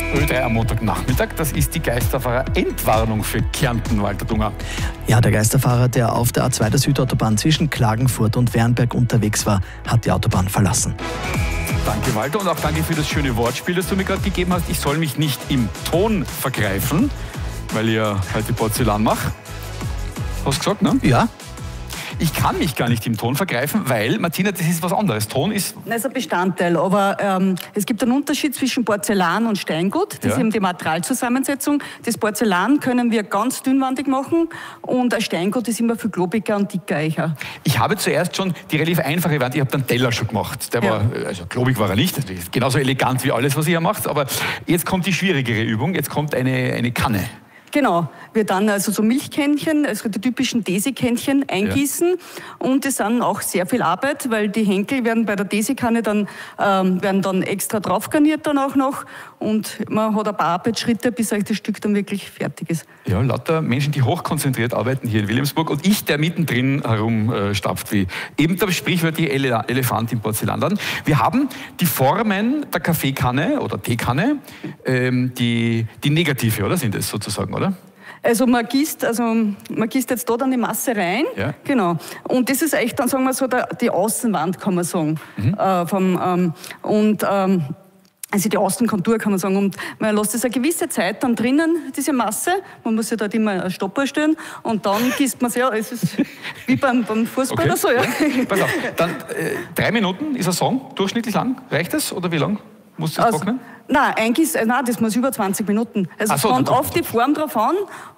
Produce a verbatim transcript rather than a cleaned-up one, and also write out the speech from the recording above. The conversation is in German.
Ö drei am Montagnachmittag, das ist die Geisterfahrer-Endwarnung für Kärnten, Walter Dunger. Ja, der Geisterfahrer, der auf der A zwei der Südautobahn zwischen Klagenfurt und Wernberg unterwegs war, hat die Autobahn verlassen. Danke, Walter, und auch danke für das schöne Wortspiel, das du mir gerade gegeben hast. Ich soll mich nicht im Ton vergreifen, weil ich ja heute Porzellan mache. Hast du gesagt, ne? Ja. Ich kann mich gar nicht im Ton vergreifen, weil, Martina, das ist was anderes. Ton ist... Das ist ein Bestandteil, aber ähm, es gibt einen Unterschied zwischen Porzellan und Steingut. Das ja. ist eben die Materialzusammensetzung. Das Porzellan können wir ganz dünnwandig machen und ein Steingut ist immer viel globiger und dicker. Eicher. Ich habe zuerst schon die relativ einfache Variante, ich habe dann Teller schon gemacht. Der ja. war, also globig war er nicht, genauso elegant wie alles, was ihr macht, aber jetzt kommt die schwierigere Übung, jetzt kommt eine, eine Kanne. Genau, wir dann also so Milchkännchen, also die typischen Desi-Kännchen eingießen ja. und das sind auch sehr viel Arbeit, weil die Henkel werden bei der Desi-Kanne dann, ähm, werden dann extra drauf garniert dann auch noch und man hat ein paar Arbeitsschritte, bis euch das Stück dann wirklich fertig ist. Ja, lauter Menschen, die hochkonzentriert arbeiten hier in Wilhelmsburg und ich, der mittendrin herumstapft wie eben der sprichwörtliche Ele Elefant im Porzellanladen. Wir haben die Formen der Kaffeekanne oder Teekanne, ähm, die, die negative, oder sind es sozusagen, oder? Also man gießt, also man gießt jetzt da dann die Masse rein, ja. genau. Und das ist echt dann, sagen wir so, der, die Außenwand, kann man sagen. Mhm. Äh, vom, ähm, und ähm, also die Außenkontur, kann man sagen. Und man lässt es eine gewisse Zeit dann drinnen, diese Masse. Man muss ja dort immer eine Stoppuhr stellen und dann gießt man es, ja, es ist wie beim, beim Fußball okay. oder so. Ja. Pass auf, dann äh, drei Minuten ist ein Song, durchschnittlich lang. Reicht das oder wie lang? Muss das also, trocknen? Nein, eigentlich, nein, das muss über zwanzig Minuten. Also es so, kommt auf die Form drauf an